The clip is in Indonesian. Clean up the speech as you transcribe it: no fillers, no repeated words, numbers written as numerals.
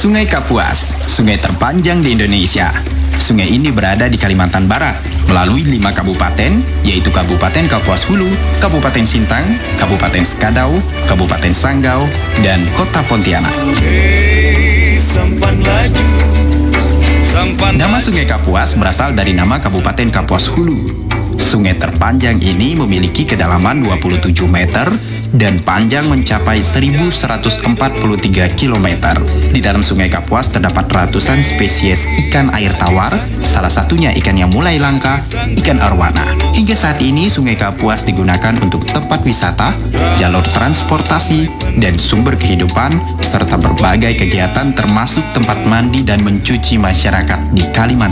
Sungai Kapuas, sungai terpanjang di Indonesia. Sungai ini berada di Kalimantan Barat, melalui 5 kabupaten, yaitu Kabupaten Kapuas Hulu, Kabupaten Sintang, Kabupaten Skadau, Kabupaten Sanggau, dan Kota Pontianak. Nama Sungai Kapuas berasal dari nama Kabupaten Kapuas Hulu. Sungai terpanjang ini memiliki kedalaman 27 meter dan panjang mencapai 1.143 km. Di dalam Sungai Kapuas terdapat ratusan spesies ikan air tawar, salah satunya ikan yang mulai langka, ikan arwana. Hingga saat ini Sungai Kapuas digunakan untuk tempat wisata, jalur transportasi, dan sumber kehidupan, serta berbagai kegiatan termasuk tempat mandi dan mencuci masyarakat di Kalimantan